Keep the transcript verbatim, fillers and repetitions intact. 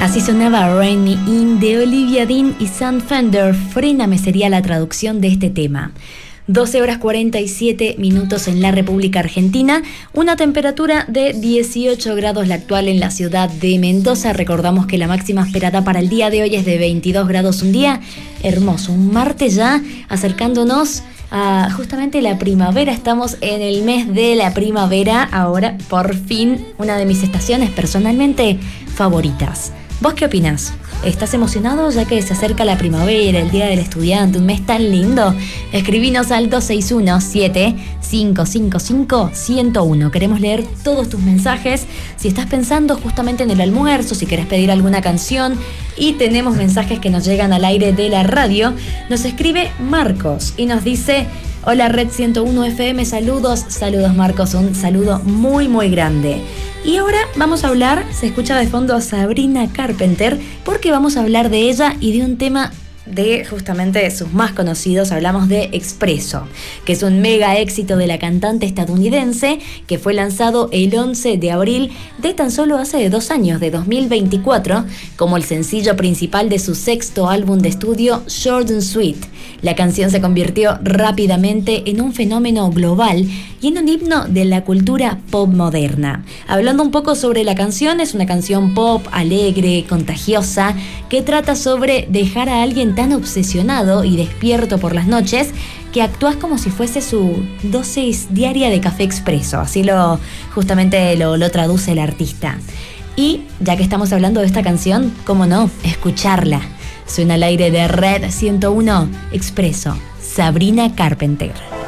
Así sonaba Rain Me In de Olivia Dean y Sam Fender. Fréname sería la traducción de este tema. doce horas cuarenta y siete minutos en la República Argentina, una temperatura de dieciocho grados la actual en la ciudad de Mendoza. Recordamos que la máxima esperada para el día de hoy es de veintidós grados, un día hermoso, un martes ya acercándonos a justamente la primavera. Estamos en el mes de la primavera, ahora por fin una de mis estaciones personalmente favoritas. ¿Vos qué opinás? ¿Estás emocionado ya que se acerca la primavera, el Día del Estudiante, un mes tan lindo? Escribinos al dos seis uno, siete cinco cinco cinco, uno cero uno. Queremos leer todos tus mensajes. Si estás pensando justamente en el almuerzo, si querés pedir alguna canción, y tenemos mensajes que nos llegan al aire de la radio, nos escribe Marcos y nos dice: hola Red ciento uno F M, saludos, saludos Marcos, un saludo muy muy grande. Y ahora vamos a hablar, se escucha de fondo a Sabrina Carpenter, porque vamos a hablar de ella y de un tema de justamente sus más conocidos. Hablamos de Expreso, que es un mega éxito de la cantante estadounidense, que fue lanzado el once de abril de tan solo hace dos años, de dos mil veinticuatro, como el sencillo principal de su sexto álbum de estudio, Short and Sweet. La canción se convirtió rápidamente en un fenómeno global y en un himno de la cultura pop moderna. Hablando un poco sobre la canción, es una canción pop alegre, contagiosa, que trata sobre dejar a alguien tan obsesionado y despierto por las noches que actúas como si fuese su dosis diaria de café expreso. Así lo justamente lo, lo traduce el artista. Y ya que estamos hablando de esta canción, cómo no, escucharla. Suena al aire de Red ciento uno, Expreso, Sabrina Carpenter.